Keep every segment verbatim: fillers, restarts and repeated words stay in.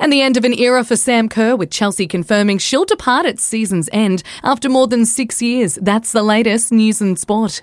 And the end of an era for Sam Kerr, with Chelsea confirming she'll depart at season's end after more than six years. That's the latest news and sport.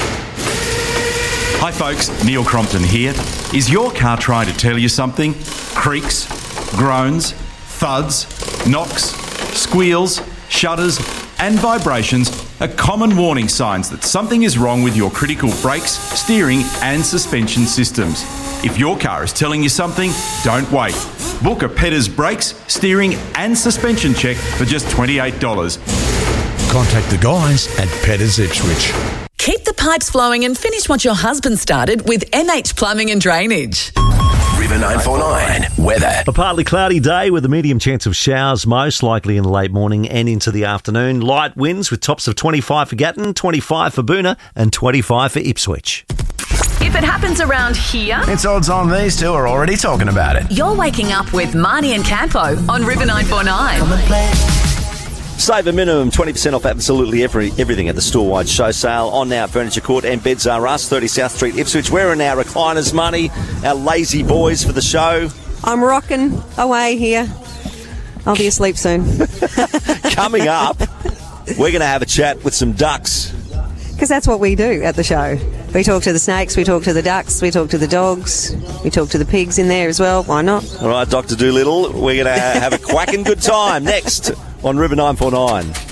Hi folks, Neil Crompton here. Is your car trying to tell you something? Creaks, groans, thuds, knocks, squeals, shudders and vibrations are common warning signs that something is wrong with your critical brakes, steering and suspension systems. If your car is telling you something, don't wait. Book a Petters brakes, steering and suspension check for just twenty-eight dollars. Contact the guys at Petters Ipswich. Keep the pipes flowing and finish what your husband started with M H Plumbing and Drainage. River nine four nine weather. A partly cloudy day with a medium chance of showers, most likely in the late morning and into the afternoon. Light winds with tops of twenty-five for Gatton, twenty-five for Boonah and twenty-five for Ipswich. If it happens around here, It's odds on these two are already talking about it. you're waking up with Marnie and Campo on River nine four nine. Save a minimum twenty percent off absolutely every everything at the store-wide show sale on now Furniture Court and Beds R Us, thirty South Street, Ipswich. We're in our recliners money, our lazy boys for the show. I'm rocking away here. I'll be asleep soon. Coming up, we're going to have a chat with some ducks. Because that's what we do at the show. We talk to the snakes, we talk to the ducks, we talk to the dogs, we talk to the pigs in there as well. Why not? All right, Doctor Doolittle, we're going to have a quacking good time next on River nine four nine.